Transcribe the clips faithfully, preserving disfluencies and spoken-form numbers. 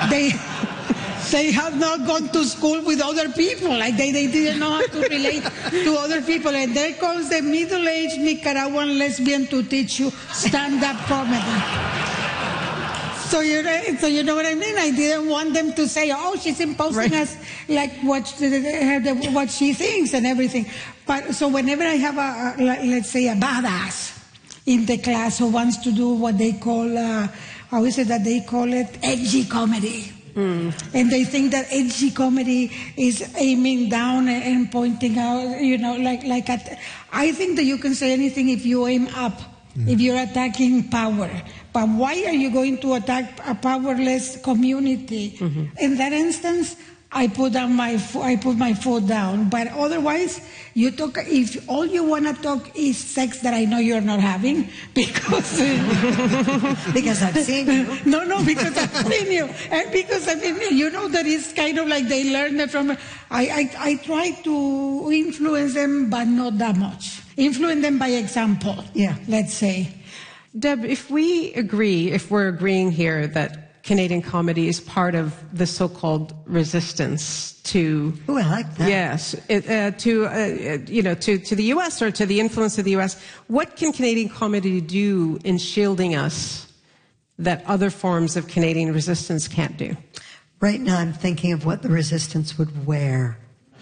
they they have not gone to school with other people. Like they, they didn't know how to relate to other people. And there comes the middle-aged Nicaraguan lesbian to teach you stand-up comedy. So you know, so you know what I mean? I didn't want them to say, oh, she's imposing right. us like what, what she thinks and everything. But so whenever I have a, a let's say, a badass in the class who wants to do what they call, uh, how is it that they call it? Edgy comedy. Mm. And they think that edgy comedy is aiming down and pointing out, you know, like, like at, I think that you can say anything if you aim up, mm. if you're attacking power. But why are you going to attack a powerless community? Mm-hmm. In that instance, I put down my I put my foot down. But otherwise, you talk. If all you want to talk is sex that I know you're not having, because because I've seen you. No, no, because I've seen you, and because I mean, you know that it's kind of like they learn it from. I I, I try to influence them, but not that much. Influence them by example. Yeah, let's say. Deb, if we agree, if we're agreeing here that Canadian comedy is part of the so-called resistance to, oh, I like that. Yes, it, uh, to uh, you know, to to the U S or to the influence of the U S, what can Canadian comedy do in shielding us that other forms of Canadian resistance can't do? Right now, I'm thinking of what the resistance would wear.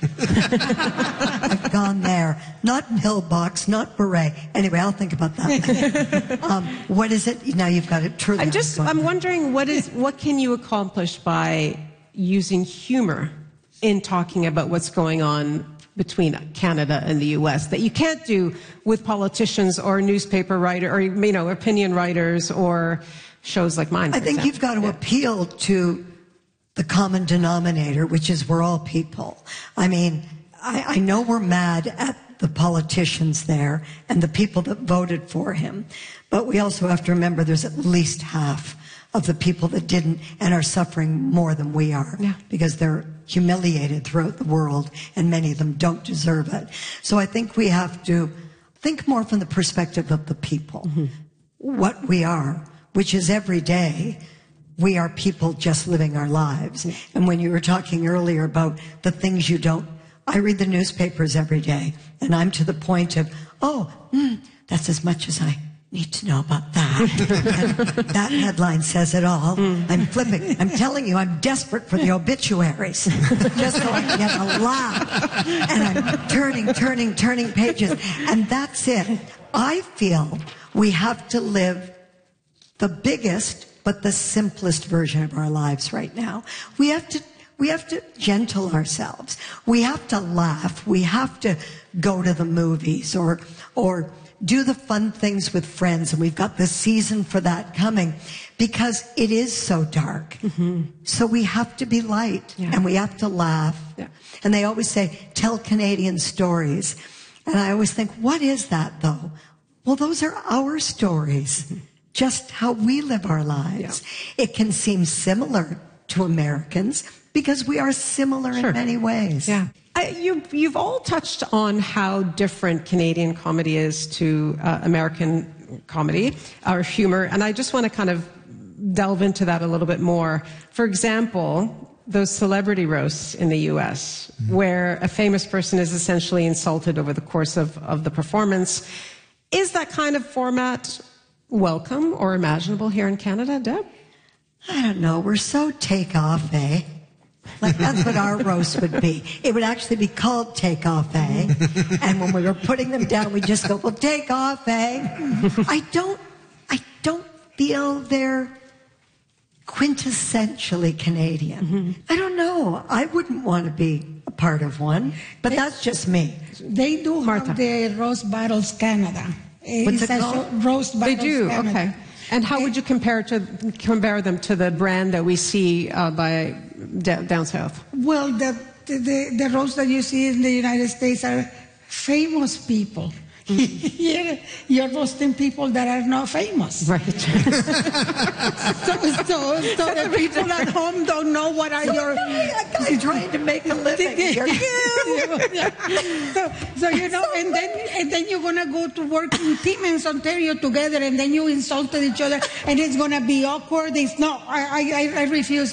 I've gone there. Not pillbox, not beret. Anyway, I'll think about that. um, what is it? Now you've got it truly. I'm just, I'm wondering what is, what can you accomplish by using humor in talking about what's going on between Canada and the U S that you can't do with politicians or newspaper writer or, you know, opinion writers or shows like mine, for I think example. You've got to yeah. appeal to the common denominator, which is we're all people. I mean, I, I know we're mad at the politicians there and the people that voted for him, but we also have to remember there's at least half of the people that didn't and are suffering more than we are yeah. because they're humiliated throughout the world and many of them don't deserve it. So I think we have to think more from the perspective of the people, mm-hmm. what we are, which is every day we are people just living our lives. And when you were talking earlier about the things you don't, I read the newspapers every day, and I'm to the point of, oh, mm, that's as much as I need to know about that. And that headline says it all. Mm. I'm flipping. I'm telling you, I'm desperate for the obituaries, just so I can get a laugh. And I'm turning, turning, turning pages. And that's it. I feel we have to live the biggest but the simplest version of our lives right now. We have to, we have to gentle ourselves. We have to laugh. We have to go to the movies or, or do the fun things with friends. And we've got the season for that coming because it is so dark. Mm-hmm. So we have to be light yeah. and we have to laugh. Yeah. And they always say, tell Canadian stories. And I always think, what is that though? Well, those are our stories. Mm-hmm. Just how we live our lives. Yeah. It can seem similar to Americans because we are similar sure. in many ways. Yeah. I, you, you've all touched on how different Canadian comedy is to uh, American comedy, or humor, and I just want to kind of delve into that a little bit more. For example, those celebrity roasts in the U S, mm-hmm. where a famous person is essentially insulted over the course of, of the performance. Is that kind of format welcome or imaginable here in Canada, Deb? I don't know. We're so take-off, eh? Like, that's what our roast would be. It would actually be called take-off, eh? And when we were putting them down, we'd just go, well, take off, eh? I don't, I don't feel they're quintessentially Canadian. Mm-hmm. I don't know. I wouldn't want to be a part of one, but they, that's just me. They do Martha. have the Roast Battles Canada. What's it called? Roast Battles They do, Canada. okay. And how would you compare to compare them to the brand that we see uh, by d- down south? Well, the, the the roasts that you see in the United States are famous people. Here, you're roasting people that are not famous. Right. so, so, so the people at home don't know what are your... I'm trying to make a living here. yeah. so, so, you know, and then and then you're going to go to work in Timmins, Ontario together, and then you insulted each other, and it's going to be awkward. It's not, I, I, I refuse.